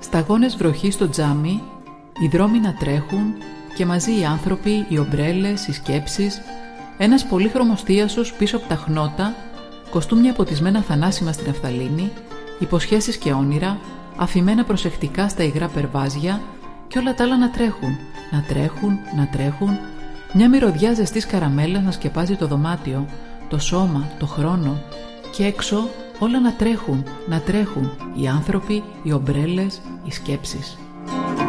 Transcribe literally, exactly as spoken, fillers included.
Σταγόνες βροχή στο τζάμι, οι δρόμοι να τρέχουν και μαζί οι άνθρωποι, οι ομπρέλες, οι σκέψεις, ένας πολύχρωμος θίασος πίσω από τα χνότα, κοστούμια ποτισμένα θανάσιμα στην ναφθαλίνη, υποσχέσεις και όνειρα, αφημένα προσεκτικά στα υγρά περβάζια και όλα τα άλλα να τρέχουν, να τρέχουν, να τρέχουν, μια μυρωδιά ζεστής καραμέλας να σκεπάζει το δωμάτιο, το σώμα, το χρόνο και έξω όλα να τρέχουν, να τρέχουν, οι άνθρωποι, οι ομπρέλες, οι σκέψεις.